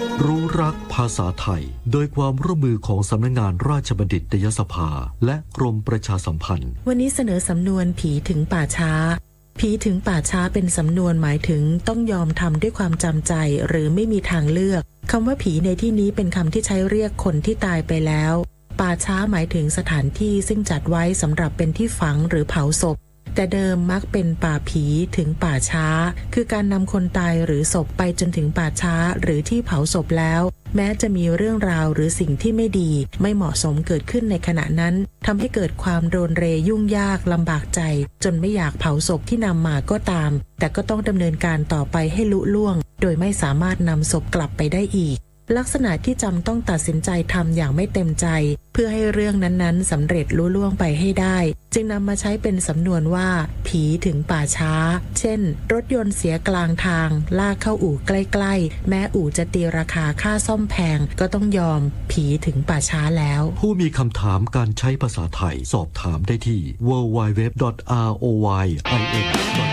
รู้รักภาษาไทยโดยความร่วมมือของสำนักงานราชบัณฑิตยสภาและกรมประชาสัมพันธ์วันนี้เสนอสำนวนผีถึงป่าช้าผีถึงป่าช้าเป็นสำนวนหมายถึงต้องยอมทำด้วยความจำใจหรือไม่มีทางเลือกคำว่าผีในที่นี้เป็นคำที่ใช้เรียกคนที่ตายไปแล้วป่าช้าหมายถึงสถานที่ซึ่งจัดไว้สำหรับเป็นที่ฝังหรือเผาศพแต่เดิมมักเป็นป่าผีถึงป่าช้าคือการนำคนตายหรือศพไปจนถึงป่าช้าหรือที่เผาศพแล้วแม้จะมีเรื่องราวหรือสิ่งที่ไม่ดีไม่เหมาะสมเกิดขึ้นในขณะนั้นทำให้เกิดความโดนเรยุ่งยากลำบากใจจนไม่อยากเผาศพที่นำมาก็ตามแต่ก็ต้องดำเนินการต่อไปให้ลุล่วงโดยไม่สามารถนำศพกลับไปได้อีกลักษณะที่จำต้องตัดสินใจทำอย่างไม่เต็มใจเพื่อให้เรื่องนั้นๆสำเร็จลุล่วงไปให้ได้จึงนำมาใช้เป็นสำนวนว่าผีถึงป่าช้าเช่นรถยนต์เสียกลางทางลากเข้าอู่ใกล้ๆแม้อู่จะตีราคาค่าซ่อมแพงก็ต้องยอมผีถึงป่าช้าแล้วผู้มีคำถามการใช้ภาษาไทยสอบถามได้ที่ www.royin